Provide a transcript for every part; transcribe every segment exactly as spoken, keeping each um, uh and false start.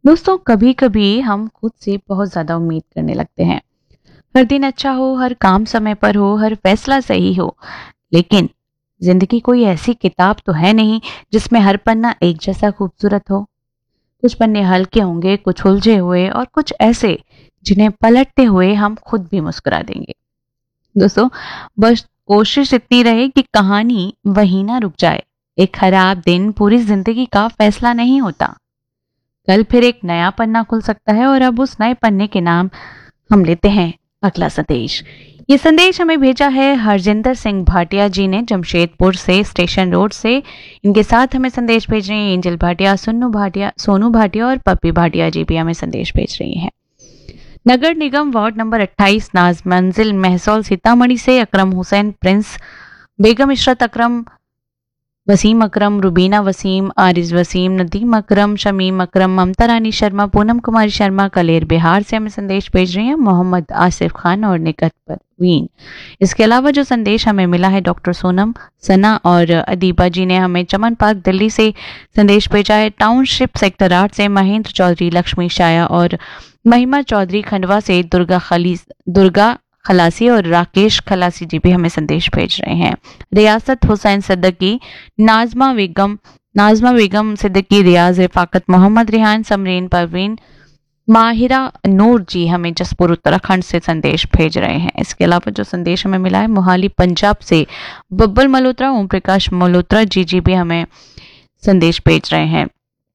दोस्तों, कभी कभी हम खुद से बहुत ज्यादा उम्मीद करने लगते हैं। हर दिन अच्छा हो, हर काम समय पर हो, हर फैसला सही हो। लेकिन जिंदगी कोई ऐसी किताब तो है नहीं जिसमें हर पन्ना एक जैसा खूबसूरत हो। कुछ पन्ने हल्के होंगे, कुछ उलझे हुए, और कुछ ऐसे जिन्हें पलटते हुए हम खुद भी मुस्कुरा देंगे। दोस्तों, बस कोशिश इतनी रहे कि कहानी वहीं ना रुक जाए। एक खराब दिन पूरी जिंदगी का फैसला नहीं होता। कल फिर एक नया पन्ना खुल सकता है, और अब उस नए पन्ने के नाम हम लेते हैं अगला संदेश। ये संदेश हमें भेजा है हरजिंदर सिंह भाटिया जी ने, जमशेदपुर से, स्टेशन रोड से। इनके साथ हमें संदेश भेज रहे हैं एंजल भाटिया, सुन्नू भाटिया, सोनू भाटिया और पप्पी भाटिया जी भी हमें संदेश भेज रही हैं। नगर निगम वार्ड नंबर अट्ठाईस, नाज मंजिल, महसौल, सीतामढ़ी से अकरम हुसैन प्रिंस, बेगम इशरत अकरम, वसीम अकरम, रुबीना वसीम, आरिज वसीम, नदीम अकरम, शमीम अकरम, ममता रानी शर्मा, पूनम कुमारी शर्मा कलेर बिहार से हमें संदेश भेज रहे हैं, मोहम्मद आसिफ खान और निकट परवीन। इसके अलावा जो संदेश हमें मिला है डॉक्टर सोनम, सना और अदीबा जी ने हमें चमन पार्क दिल्ली से संदेश भेजा है। टाउनशिप सेक्टर आठ से महेंद्र चौधरी, लक्ष्मी शाया और महिमा चौधरी, खंडवा से दुर्गा खली दुर्गा खलासी और राकेश खलासी जी भी हमें संदेश भेज रहे हैं। रियासत हुसैन सिद्दीकी, नाजमा बेगम नाजमा बेगम सिद्दीकी, रियाज रिफाकत, मोहम्मद रिहान, समरीन परवीन, माहिरा नूर जी हमें जसपुर उत्तराखंड से संदेश भेज रहे हैं। इसके अलावा जो संदेश हमें मिला है मोहाली पंजाब से बब्बल मल्होत्रा, ओम प्रकाश मल्होत्रा जी जी भी हमें संदेश भेज रहे हैं।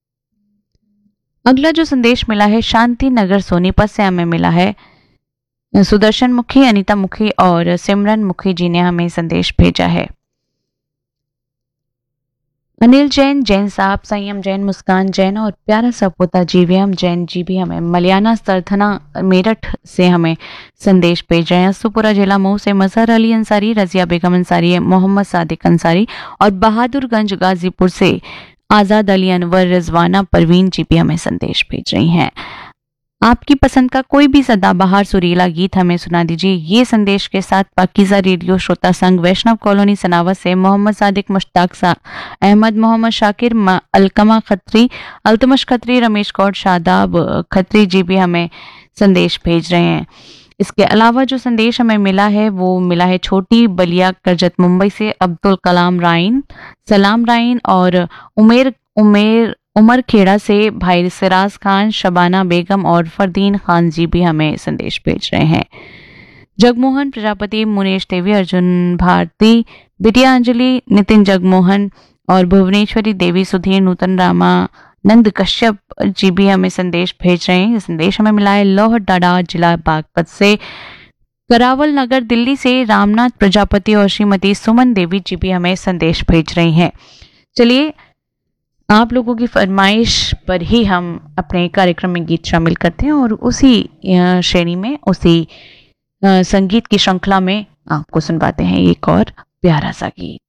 अगला जो संदेश मिला है शांति नगर सोनीपत से हमें मिला है सुदर्शन मुखी, अनीता मुखी और सिमरन मुखी जी ने हमें संदेश भेजा है। अनिल जैन, जैन साहब, संयम जैन, मुस्कान जैन और प्यारा सा पोता जीवीएम जैन जी भी हमें मलियाना सरथना मेरठ से हमें संदेश भेज रहे हैं। सुपुरा जिला मऊ से मजहर अली अंसारी, रजिया बेगम अंसारी, मोहम्मद सादिक अंसारी और बहादुरगंज गाजीपुर से आजाद अली अनवर, रिजवाना परवीन जी भी हमें संदेश भेज रही हैं। आपकी पसंद का कोई भी सदाबहार सुरीला गीत हमें सुना दीजिए। ये संदेश के साथ पाकीज़ा रेडियो श्रोता संघ, वैष्णव कॉलोनी सनावत से मोहम्मद सादिक, मुश्ताक सा अहमद, मोहम्मद शाकिर, अलकमा खत्री, अल्तमश खत्री, रमेश कौर, शादाब खत्री जी भी हमें संदेश भेज रहे हैं। इसके अलावा जो संदेश हमें मिला है वो मिला है छोटी बलिया करजत मुंबई से अब्दुल कलाम राइन, सलाम राइन और उमेर उमेर उमर खेड़ा से भाई सिराज खान, शबाना बेगम और फरदीन खान जी भी हमें संदेश भेज रहे हैं। जगमोहन प्रजापति, मुनेश देवी, अर्जुन भारती, बिटिया अंजलि, नितिन जगमोहन और भुवनेश्वरी देवी, सुधीर, नूतन रामा, नंद कश्यप जी भी हमें संदेश भेज रहे हैं। संदेश हमें मिला है लोहर डाडा, जिला बागपत से। करावल नगर दिल्ली से रामनाथ प्रजापति और श्रीमती सुमन देवी जी भी हमें संदेश भेज रही हैं। चलिए, आप लोगों की फरमाइश पर ही हम अपने कार्यक्रम में गीत शामिल करते हैं और उसी श्रेणी में, उसी संगीत की श्रृंखला में आपको सुनवाते हैं एक और प्यारा सा गीत।